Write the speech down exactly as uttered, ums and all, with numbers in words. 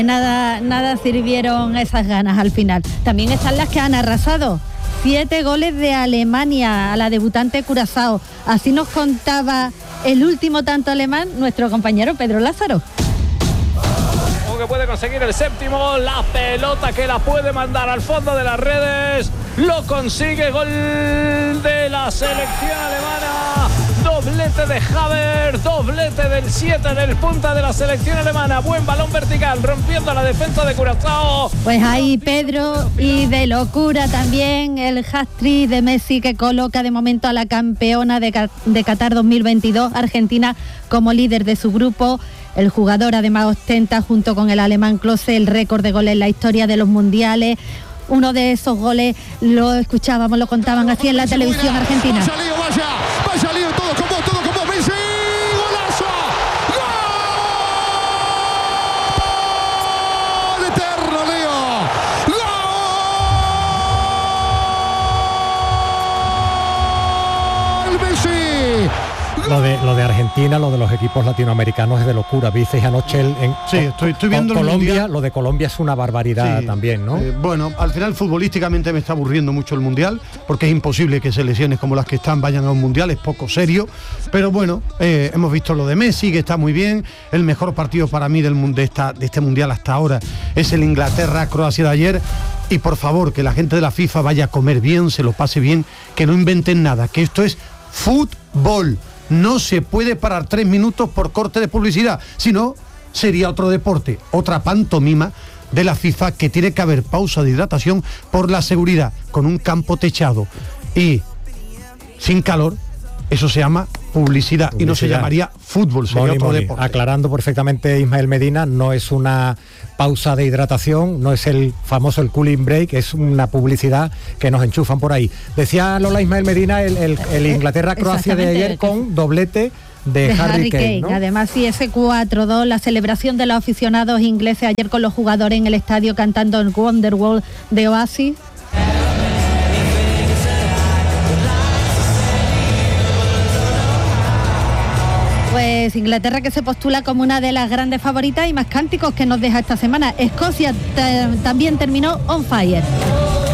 Nada, nada sirvieron esas ganas al final. También están las que han arrasado. Siete goles de Alemania a la debutante Curazao. Así nos contaba el último tanto alemán nuestro compañero Pedro Lázaro. Que puede conseguir el séptimo, la pelota que la puede mandar al fondo de las redes, lo consigue, gol de la selección alemana, doblete de Havertz, doblete del siete del punta de la selección alemana, buen balón vertical, rompiendo la defensa de Curazao. Pues ahí Pedro, y de locura también el hat-trick de Messi que coloca de momento a la campeona de, de Qatar dos mil veintidós, Argentina, como líder de su grupo. El jugador además ostenta junto con el alemán Klose el récord de goles en la historia de los mundiales. Uno de esos goles lo escuchábamos, lo contaban así en la televisión argentina. Vaya lío, vaya, vaya lío, todo con vos, todo con vos, Messi, golazo, gol eterno, Leo, gol Messi. Lo de, lo de Argentina, lo de los equipos latinoamericanos es de locura. Visteis anoche el, en sí, estoy, estoy viendo Colombia, el mundial. Lo de Colombia es una barbaridad sí, también, ¿no? Eh, bueno, al final futbolísticamente me está aburriendo mucho el mundial, porque es imposible que selecciones como las que están vayan a un mundial, es poco serio. Pero bueno, eh, hemos visto lo de Messi, que está muy bien. El mejor partido para mí del, de, esta, de este mundial hasta ahora es el Inglaterra-Croacia de ayer. Y por favor, que la gente de la FIFA vaya a comer bien, se lo pase bien, que no inventen nada, que esto es fútbol. No se puede parar tres minutos por corte de publicidad, si no, sería otro deporte, otra pantomima de la FIFA, que tiene que haber pausa de hidratación por la seguridad, con un campo techado y sin calor. Eso se llama publicidad, publicidad. Y no se llamaría fútbol, sería Moni, otro Moni. deporte. Aclarando perfectamente Ismael Medina, no es una pausa de hidratación, no es el famoso el cooling break, es una publicidad que nos enchufan por ahí. Decía Lola Ismael Medina el, el, el Inglaterra-Croacia de ayer con doblete de, de Harry, Harry Kane, Kane, ¿no? Además, sí, ese cuatro dos, la celebración de los aficionados ingleses ayer con los jugadores en el estadio cantando el Wonderwall de Oasis. Pues Inglaterra, que se postula como una de las grandes favoritas, y más cánticos que nos deja esta semana. Escocia t- también terminó on fire.